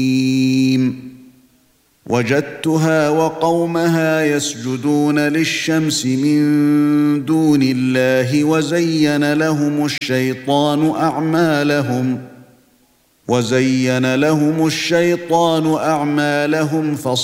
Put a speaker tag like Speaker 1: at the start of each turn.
Speaker 1: وجدتها وقومها يسجدون للشمس من دون الله وزين لهم الشيطان أعمالهم